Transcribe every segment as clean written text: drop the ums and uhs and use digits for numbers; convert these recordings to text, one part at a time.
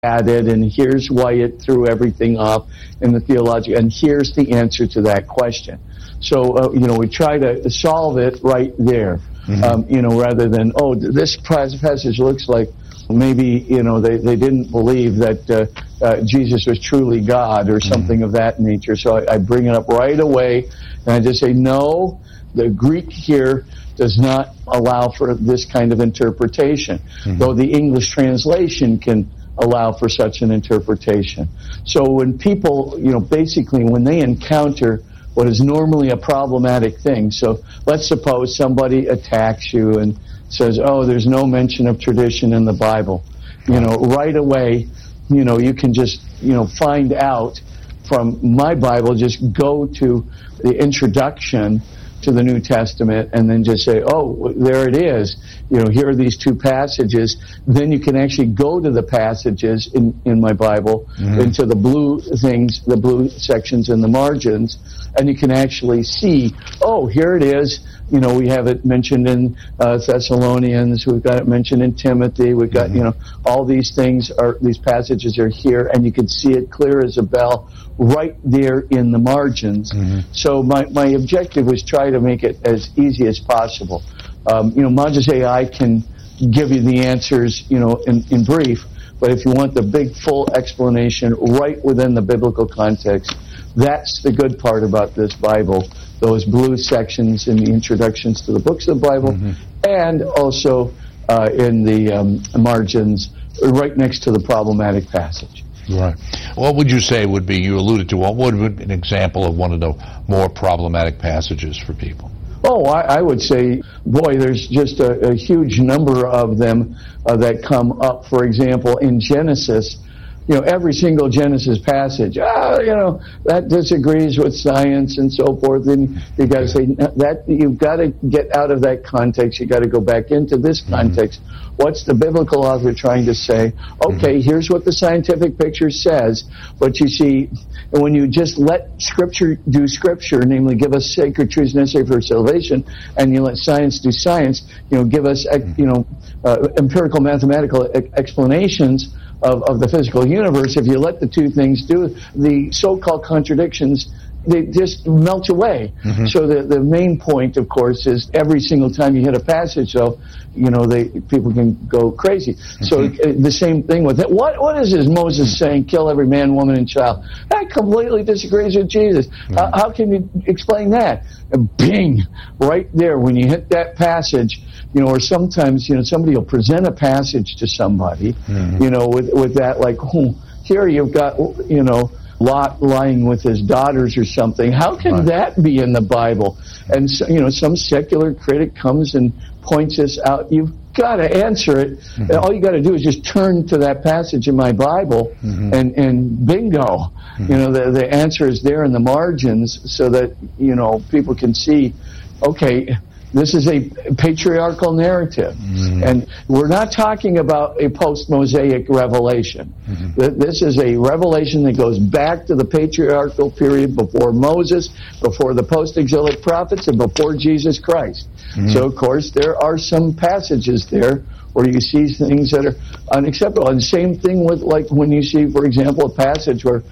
added, and here's why it threw everything off in the theology, and here's the answer to that question. So, we try to solve it right there, rather than, this passage looks like maybe, they didn't believe that Jesus was truly God or something of that nature. So I bring it up right away, and I just say, no, the Greek here does not allow for this kind of interpretation, though the English translation can allow for such an interpretation. So when people, basically when they encounter what is normally a problematic thing, so let's suppose somebody attacks you and says, there's no mention of tradition in the Bible. Right away, you can just, find out from my Bible, just go to the introduction to the New Testament and then just say, there it is. Here are these two passages. Then you can actually go to the passages in my Bible, into the blue things, the blue sections in the margins, and you can actually see, here it is. We have it mentioned in Thessalonians. We've got it mentioned in Timothy. We've got, all these these passages are here, and you can see it clear as a bell right there in the margins. So my objective was try to make it as easy as possible. Moses AI can give you the answers, in brief, but if you want the big, full explanation right within the biblical context, that's the good part about this Bible, those blue sections in the introductions to the books of the Bible, and also in the margins right next to the problematic passage. Right. What would you say would be, you alluded to, what would be an example of one of the more problematic passages for people? I would say, there's just a huge number of them that come up. For example, in Genesis, every single Genesis passage, that disagrees with science and so forth. And you got to say that you've got to get out of that context. You got to go back into this context. What's the biblical author trying to say? Okay, here's what the scientific picture says. But you see, when you just let Scripture do Scripture, namely give us sacred truths necessary for salvation, and you let science do science, give us, empirical mathematical explanations of the physical universe, if you let the two things do, the so-called contradictions, they just melt away. So the main point, of course, is every single time you hit a passage, though, people can go crazy. So the same thing with it. What is this Moses saying, kill every man, woman, and child? That completely disagrees with Jesus. How can you explain that? Bing! Right there, when you hit that passage, or sometimes, somebody will present a passage to somebody, with that, like, here you've got, Lot lying with his daughters or something. How can that be in the Bible? And, some secular critic comes and points this out. You've got to answer it. All you got to do is just turn to that passage in my Bible, and bingo. The answer is there in the margins so that, people can see, okay, this is a patriarchal narrative. And we're not talking about a post-Mosaic revelation. This is a revelation that goes back to the patriarchal period before Moses, before the post-exilic prophets, and before Jesus Christ. So, of course, there are some passages there where you see things that are unacceptable. And the same thing with, like, when you see, for example, a passage where,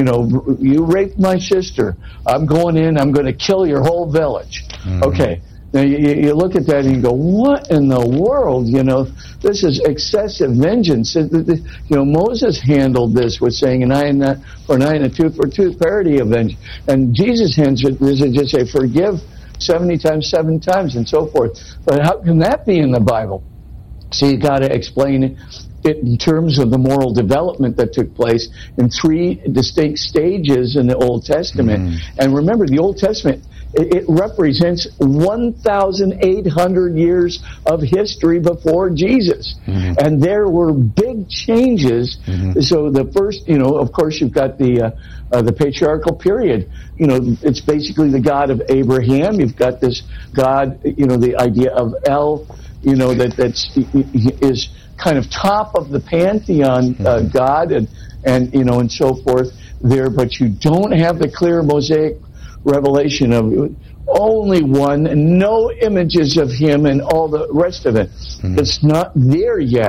you raped my sister. I'm going in, I'm going to kill your whole village. Okay. Now, you look at that and you go, what in the world? This is excessive vengeance. Moses handled this with saying, an eye and that for an eye and a tooth for a tooth, parody of vengeance. And Jesus handles this and just say, forgive 70 times, 7 times, and so forth. But how can that be in the Bible? So you got to explain it in terms of the moral development that took place in 3 distinct stages in the Old Testament. And remember, the Old Testament, it represents 1,800 years of history before Jesus. And there were big changes. So the first, of course, you've got the patriarchal period. It's basically the God of Abraham. You've got this God, the idea of El, that is kind of top of the pantheon God and so forth there. But you don't have the clear Mosaic revelation of only one, no images of him and all the rest of it. It's not there yet.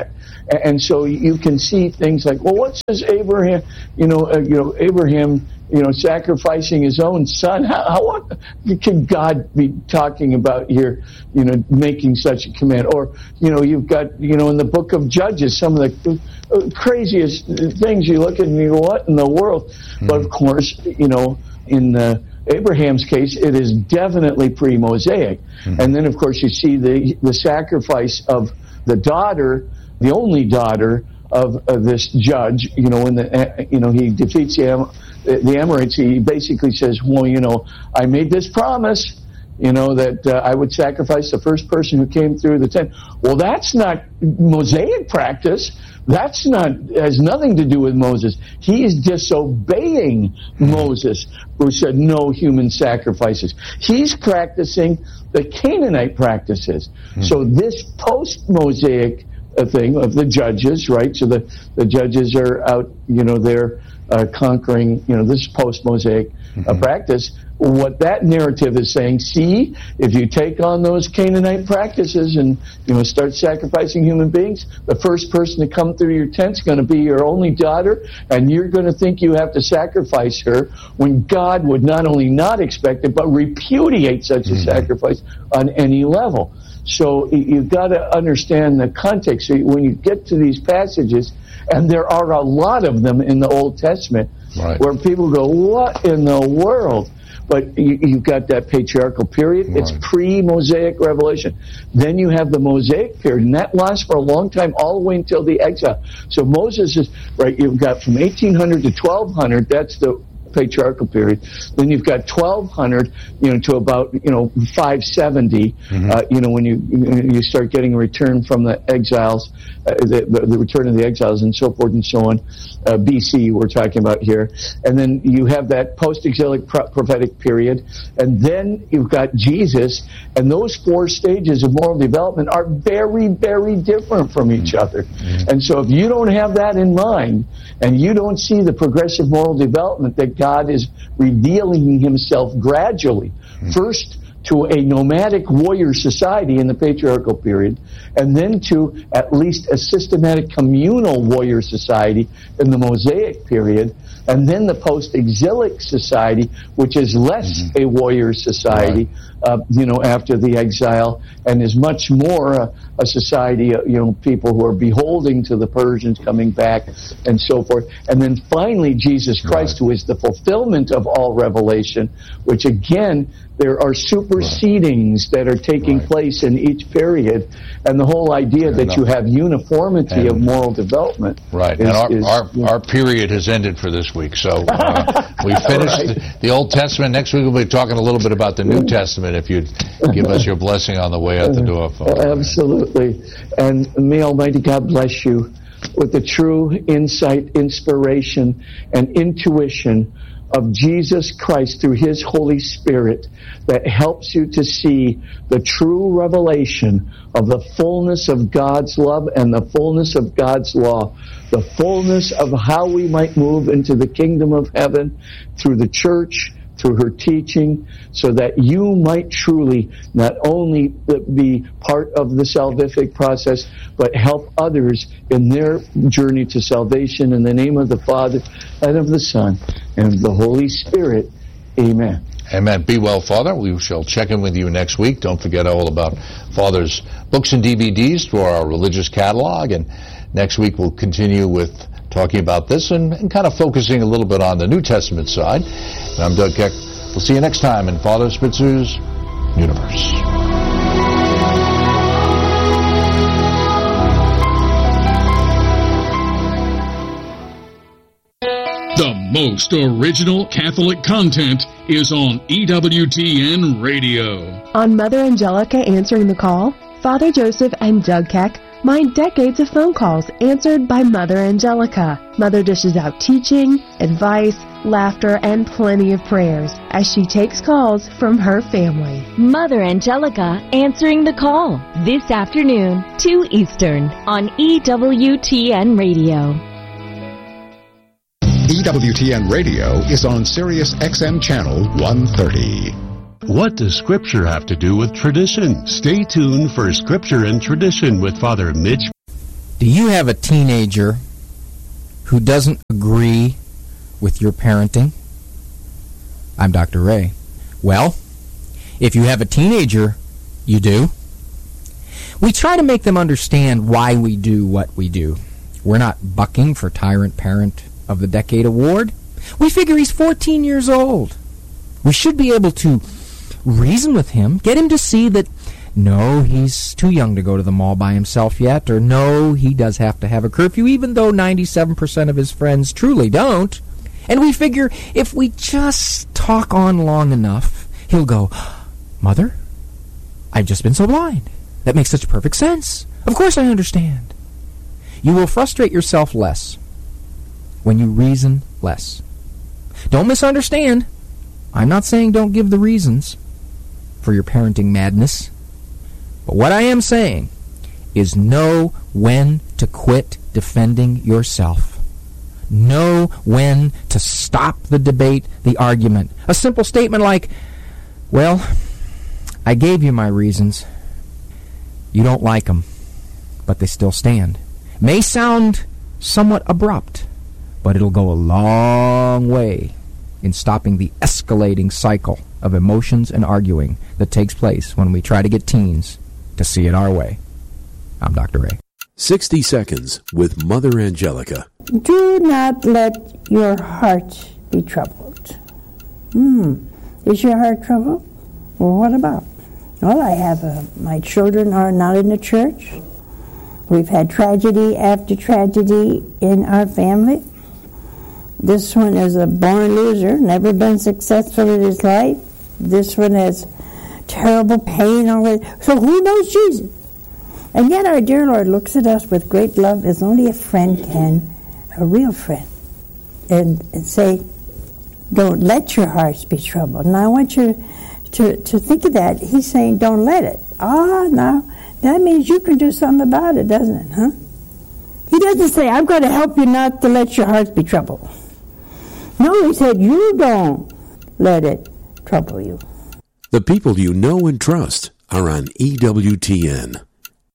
And so you can see things like, well, what says Abraham? Abraham, sacrificing his own son. How can God be talking about here? Making such a command, or you've got in the book of Judges some of the craziest things you look at and you go, what in the world? Mm-hmm. But of course, in Abraham's case, it is definitely pre-Mosaic. Mm-hmm. And then, of course, you see the sacrifice of the daughter, the only daughter of this judge. When he defeats the Amorites, he basically says, well, I made this promise, that I would sacrifice the first person who came through the tent. Well, that's not Mosaic practice. Has nothing to do with Moses. He is disobeying Moses, who said no human sacrifices. He's practicing the Canaanite practices. So this post-Mosaic thing of the judges, right? So the judges are out, they're conquering, this post-Mosaic practice. What that narrative is saying, see, if you take on those Canaanite practices and start sacrificing human beings, the first person to come through your tent's going to be your only daughter, and you're going to think you have to sacrifice her when God would not only not expect it, but repudiate such a sacrifice on any level. So you've got to understand the context. So when you get to these passages, and there are a lot of them in the Old Testament, right, where people go, what in the world? But you've got that patriarchal period. Right. It's pre-Mosaic revelation. Then you have the Mosaic period, and that lasts for a long time, all the way until the exile. So Moses is, right, you've got from 1800 to 1200, that's the patriarchal period. Then you've got 1200, to about 570. When you start getting a return from the exiles, the return of the exiles, and so forth and so on. BC we're talking about here, and then you have that post-exilic prophetic period, and then you've got Jesus, and those four stages of moral development are very, very different from each other. And so if you don't have that in mind, and you don't see the progressive moral development that God is revealing himself gradually, first to a nomadic warrior society in the patriarchal period, and then to at least a systematic communal warrior society in the Mosaic period, and then the post-exilic society, which is less a warrior society, after the exile, and is much more a society, people who are beholding to the Persians coming back, and so forth. And then finally, Jesus Christ, who is the fulfillment of all revelation, which again, there are supersedings that are taking place in each period, and the whole idea that you have uniformity of moral development. Right, and our period has ended for this week, so we finished the Old Testament. Next week we'll be talking a little bit about the New Testament, if you'd give us your blessing on the way out the door. Absolutely, and may Almighty God bless you with the true insight, inspiration, and intuition of Jesus Christ through His Holy Spirit that helps you to see the true revelation of the fullness of God's love and the fullness of God's law, the fullness of how we might move into the kingdom of heaven through the church, through her teaching, so that you might truly not only be part of the salvific process, but help others in their journey to salvation. In the name of the Father, and of the Son, and of the Holy Spirit. Amen. Amen. Be well, Father. We shall check in with you next week. Don't forget all about Father's books and DVDs for our religious catalog. And next week we'll continue with talking about this and kind of focusing a little bit on the New Testament side. And I'm Doug Keck. We'll see you next time in Father Spitzer's Universe. The most original Catholic content is on EWTN Radio. On Mother Angelica Answering the Call, Father Joseph and Doug Keck mine decades of phone calls answered by Mother Angelica. Mother dishes out teaching, advice, laughter, and plenty of prayers as she takes calls from her family. Mother Angelica Answering the Call, this afternoon, 2 Eastern, on EWTN Radio. EWTN Radio is on Sirius XM Channel 130. What does Scripture have to do with tradition? Stay tuned for Scripture and Tradition with Father Mitch. Do you have a teenager who doesn't agree with your parenting? I'm Dr. Ray. Well, if you have a teenager, you do. We try to make them understand why we do what we do. We're not bucking for Tyrant Parent of the Decade award. We figure he's 14 years old. We should be able to reason with him, get him to see that no, he's too young to go to the mall by himself yet, or no, he does have to have a curfew, even though 97% of his friends truly don't. And we figure if we just talk on long enough, he'll go, Mother, I've just been so blind. That makes such perfect sense. Of course I understand. You will frustrate yourself less when you reason less. Don't misunderstand. I'm not saying don't give the reasons for your parenting madness. But what I am saying is know when to quit defending yourself. Know when to stop the debate, the argument. A simple statement like, well, I gave you my reasons. You don't like them, but they still stand. May sound somewhat abrupt, but it'll go a long way in stopping the escalating cycle of emotions and arguing that takes place when we try to get teens to see it our way. I'm Dr. Ray. 60 Seconds with Mother Angelica. Do not let your heart be troubled. Is your heart troubled? Well, what about? Well, I have my children are not in the church. We've had tragedy after tragedy in our family. This one is a born loser, never been successful in his life. This one has terrible pain already. So who knows Jesus? And yet our dear Lord looks at us with great love as only a friend can, a real friend, and say, don't let your hearts be troubled. And I want you to think of that. He's saying, don't let it. Now, that means you can do something about it, doesn't it, huh? He doesn't say, I'm going to help you not to let your hearts be troubled. No, he said, you don't let it trouble you. The people you know and trust are on EWTN.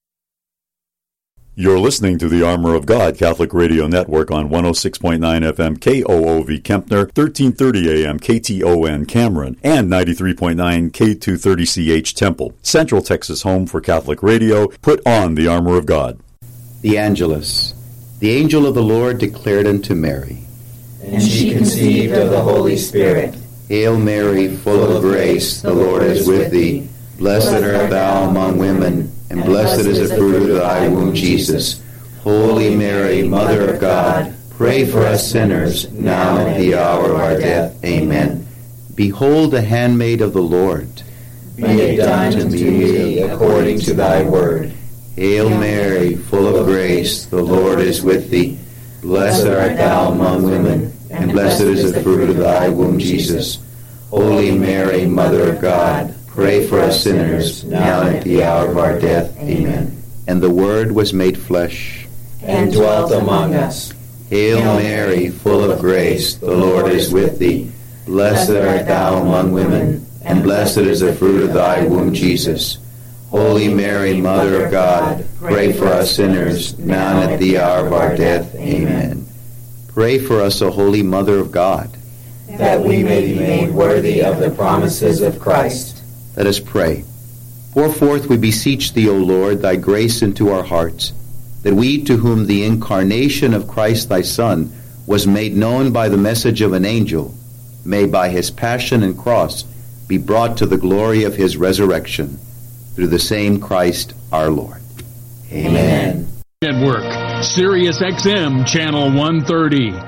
You're listening to the Armor of God Catholic Radio Network on 106.9 FM KOOV Kempner, 1330 AM KTON Cameron, and 93.9 K230CH Temple. Central Texas home for Catholic radio. Put on the Armor of God. The Angelus. The angel of the Lord declared unto Mary, and she conceived of the Holy Spirit. Hail Mary, full of grace, the Lord is with thee. Blessed art thou among women, and blessed is the fruit of thy womb, Jesus. Holy Mary, Mother of God, pray for us sinners, now and at the hour of our death. Amen. Behold the handmaid of the Lord. Be it done to me according to thy word. Hail Mary, full of grace, the Lord is with thee. Blessed art thou among women, and blessed is the fruit of thy womb, Jesus. Holy Mary, Mother of God, pray for us sinners, now and at the hour of our death. Amen. And the Word was made flesh, and dwelt among us. Hail Mary, full of grace, the Lord is with thee. Blessed art thou among women, and blessed is the fruit of thy womb, Jesus. Holy Mary, Mother of God, pray for us sinners, now and at the hour of our death. Amen. Pray for us, O Holy Mother of God, that we may be made worthy of the promises of Christ. Let us pray. Pour forth, we beseech thee, O Lord, thy grace into our hearts, that we, to whom the incarnation of Christ thy Son was made known by the message of an angel, may by his passion and cross be brought to the glory of his resurrection, through the same Christ our Lord. Amen. Network, Sirius XM Channel 130.